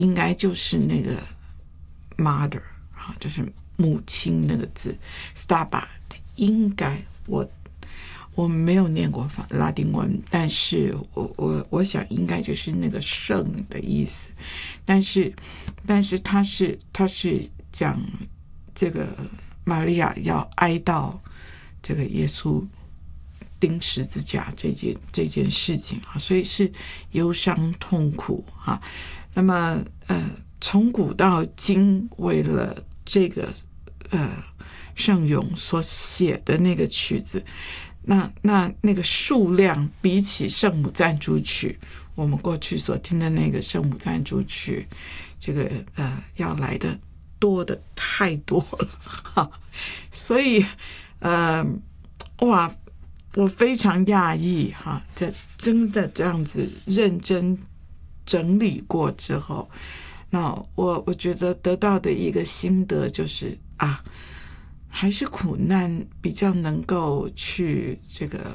应该就是那个 mother 就是母亲那个字 Stabat， 应该我没有念过拉丁文，但是我想应该就是那个圣的意思，但是他是讲这个玛利亚要哀悼这个耶稣钉十字架这件事情，所以是忧伤痛苦。那么从古到今，为了这个圣咏所写的那个曲子，那个数量比起圣母赞主曲，我们过去所听的那个圣母赞主曲，这个要来的多的太多了。所以哇，我非常讶异这真的这样子认真整理过之后，那我觉得得到的一个心得就是还是苦难比较能够去这个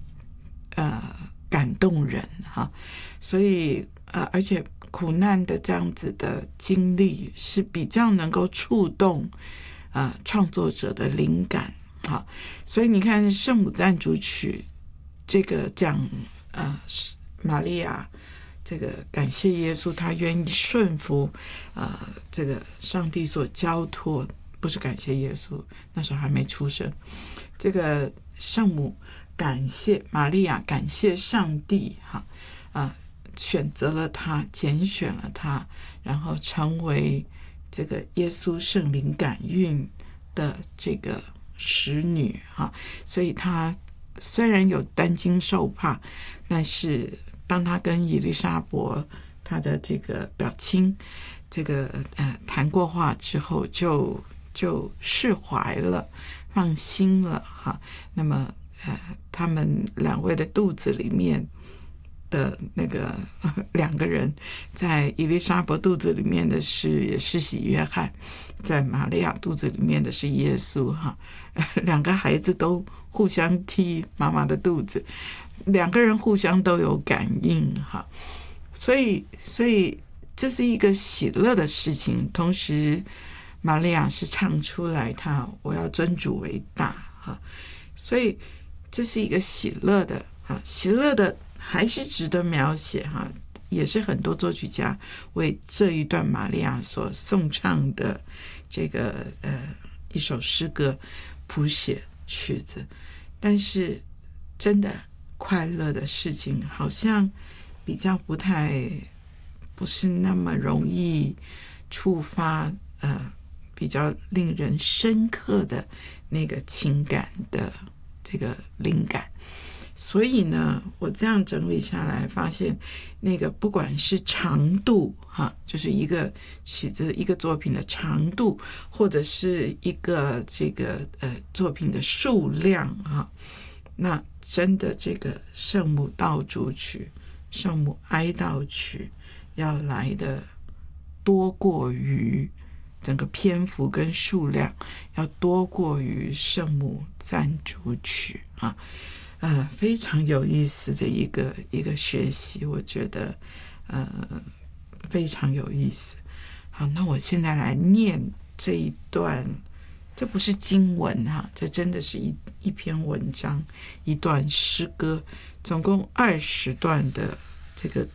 感动人所以而且苦难的这样子的经历是比较能够触动创作者的灵感所以你看圣母赞主曲这个讲玛利亚这个感谢耶稣，他愿意顺服这个上帝所交托，不是感谢耶稣，那时候还没出生。这个圣母感谢玛利亚，感谢上帝选择了他，拣选了他，然后成为这个耶稣圣灵感孕的这个使女所以他虽然有担惊受怕，但是当他跟以利沙伯他的这个表亲这个谈过话之后，就释怀了，放心了那么他们两位的肚子里面的那个两个人，在以利沙伯肚子里面的也是洗约翰，在玛利亚肚子里面的是耶稣两个孩子都互相踢妈妈的肚子，两个人互相都有感应所以这是一个喜乐的事情。同时玛利亚是唱出来我要尊主为大所以这是一个喜乐的喜乐的还是值得描写也是很多作曲家为这一段玛利亚所颂唱的这个一首诗歌谱写曲子。但是真的快乐的事情好像比较不是那么容易触发比较令人深刻的那个情感的这个灵感。所以呢，我这样整理下来发现，那个不管是长度就是一个曲子一个作品的长度，或者是一个这个作品的数量那真的这个圣母道主曲、圣母哀悼曲要来的多过于整个篇幅跟数量，要多过于圣母赞主曲非常有意思的一个学习，我觉得非常有意思。好，那我现在来念这一段，这不是经文这真的是一篇文章，一段诗歌，总共20段的这个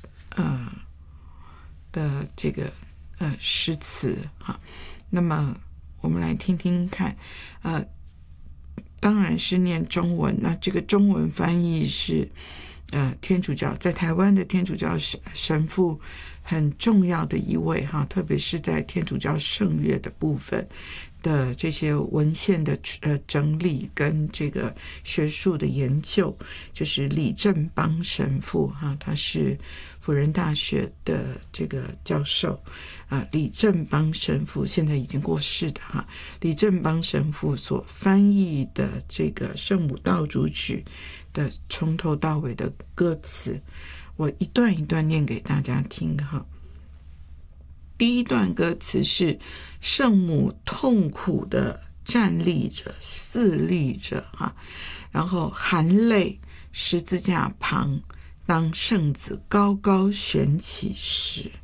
诗词那么我们来听听看当然是念中文，那这个中文翻译是天主教在台湾的天主教神父很重要的一位特别是在天主教圣乐的部分的这些文献的整理跟这个学术的研究，就是李正邦神父他是辅仁大学的这个教授李正邦神父现在已经过世的李正邦神父所翻译的这个圣母道主曲的从头到尾的歌词，我一段一段念给大家听第一段歌词是圣母痛苦的站立着侍立着然后含泪十字架旁，当圣子高高悬起时。